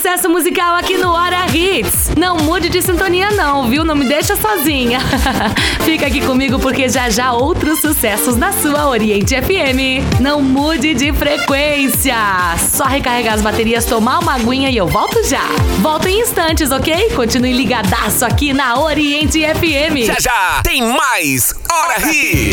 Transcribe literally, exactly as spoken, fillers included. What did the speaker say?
sucesso musical aqui no Hora Hits. Não mude de sintonia não, viu? Não me deixa sozinha. Fica aqui comigo porque já já outros sucessos na sua Oriente F M. Não mude de frequência. Só recarregar as baterias, tomar uma aguinha e eu volto já. Volto em instantes, ok? Continue ligadaço aqui na Oriente F M. Já já tem mais Hora Hits.